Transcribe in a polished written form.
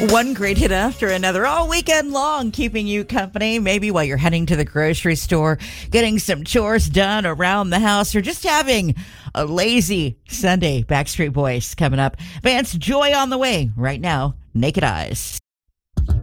One great hit after another all weekend long, keeping you company, maybe while you're heading to the grocery store, getting some chores done around the house, or just having a lazy Sunday. Backstreet Boys coming up. Vance Joy on the way right now. Naked Eyes.